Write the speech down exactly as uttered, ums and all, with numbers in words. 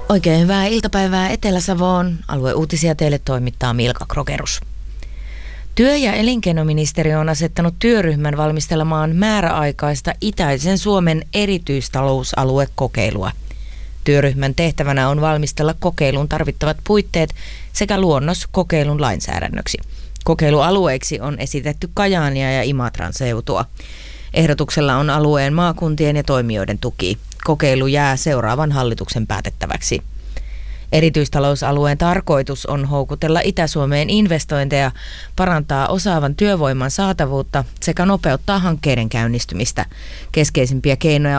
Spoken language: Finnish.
Oikein hyvää iltapäivää Etelä-Savoon. Alueuutisia teille toimittaa Milka Krogerus. Työ- ja elinkeinoministeriö on asettanut työryhmän valmistelemaan määräaikaista itäisen Suomen erityistalousaluekokeilua. Työryhmän tehtävänä on valmistella kokeiluun tarvittavat puitteet sekä luonnos kokeilun lainsäädännöksi. Kokeilualueiksi on esitetty Kajaania ja Imatran seutua. Ehdotuksella on alueen maakuntien ja toimijoiden tuki. Kokeilu jää seuraavan hallituksen päätettäväksi. Erityistalousalueen tarkoitus on houkutella Itä-Suomeen investointeja, parantaa osaavan työvoiman saatavuutta sekä nopeuttaa hankkeiden käynnistymistä. Keskeisimpiä keinoja